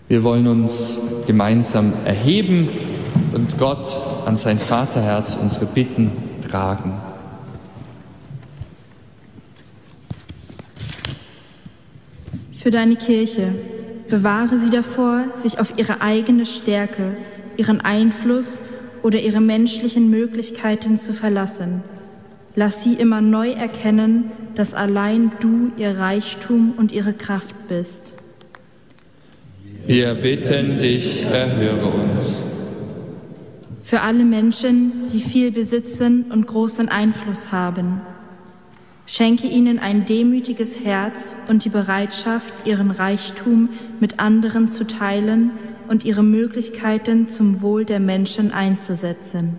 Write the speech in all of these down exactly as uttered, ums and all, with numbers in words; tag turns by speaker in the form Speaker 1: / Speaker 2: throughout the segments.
Speaker 1: Wir wollen uns gemeinsam erheben und Gott an sein Vaterherz unsere Bitten tragen.
Speaker 2: Für deine Kirche, bewahre sie davor, sich auf ihre eigene Stärke, ihren Einfluss oder ihre menschlichen Möglichkeiten zu verlassen. Lass sie immer neu erkennen, dass allein du ihr Reichtum und ihre Kraft bist.
Speaker 1: Wir bitten dich, erhöre uns.
Speaker 2: Für alle Menschen, die viel besitzen und großen Einfluss haben, schenke ihnen ein demütiges Herz und die Bereitschaft, ihren Reichtum mit anderen zu teilen und ihre Möglichkeiten zum Wohl der Menschen einzusetzen.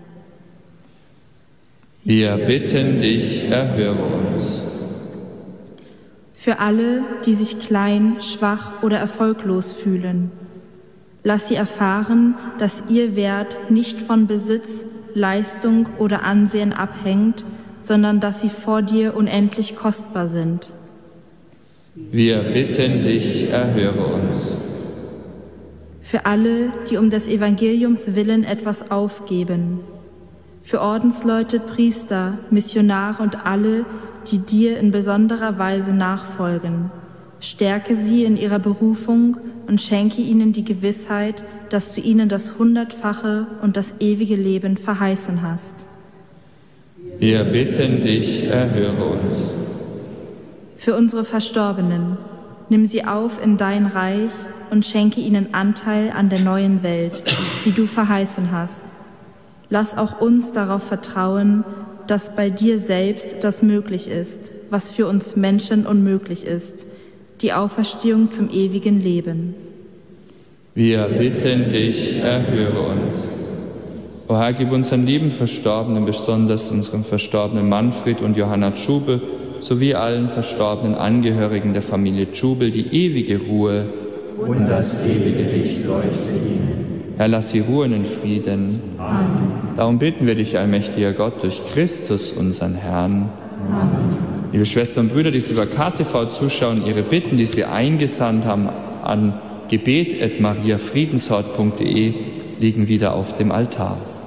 Speaker 1: Wir bitten dich, erhöre uns.
Speaker 2: Für alle, die sich klein, schwach oder erfolglos fühlen, lass sie erfahren, dass ihr Wert nicht von Besitz, Leistung oder Ansehen abhängt, sondern dass sie vor dir unendlich kostbar sind.
Speaker 1: Wir bitten dich, erhöre uns.
Speaker 2: Für alle, die um des Evangeliums willen etwas aufgeben, für Ordensleute, Priester, Missionare und alle, die dir in besonderer Weise nachfolgen, stärke sie in ihrer Berufung und schenke ihnen die Gewissheit, dass du ihnen das Hundertfache und das ewige Leben verheißen hast.
Speaker 1: Wir bitten dich, erhöre uns.
Speaker 2: Für unsere Verstorbenen, nimm sie auf in dein Reich und schenke ihnen Anteil an der neuen Welt, die du verheißen hast. Lass auch uns darauf vertrauen, dass bei dir selbst das möglich ist, was für uns Menschen unmöglich ist, die Auferstehung zum ewigen Leben.
Speaker 1: Wir bitten dich, erhöre uns. O Herr, gib unseren lieben Verstorbenen, besonders unserem verstorbenen Manfred und Johanna Tschubel, sowie allen verstorbenen Angehörigen der Familie Tschubel, die ewige Ruhe und das ewige Licht leuchte ihnen. Herr, lass sie ruhen in Frieden. Amen. Darum bitten wir dich, allmächtiger Gott, durch Christus, unseren Herrn.
Speaker 2: Amen.
Speaker 1: Liebe Schwestern und Brüder, die Sie über K T V zuschauen, Ihre Bitten, die Sie eingesandt haben, an gebet at mariafriedenshort punkt de liegen wieder auf dem Altar.